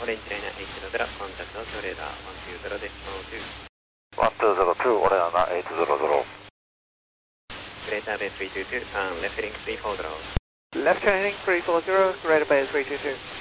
Orange Liner 800, contact Tokyo Radar 120.2. 1202, Orange Liner 800. Greater Bay 322, turn left heading 340. Left heading 340, Greater Bay 322.